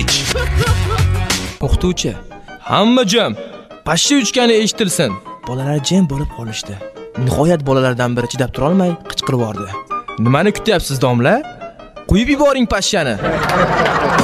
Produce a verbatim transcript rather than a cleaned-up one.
O'qituvchi: hamma jim, pashsha uchgani eshitilsin. Bolalar jim bo'lib qolishdi. Nihoyat bolalardan biri chidab tura olmay qichqirib yubordi: nimani kutyapsiz domla? Qo'yib yuboring pashshani.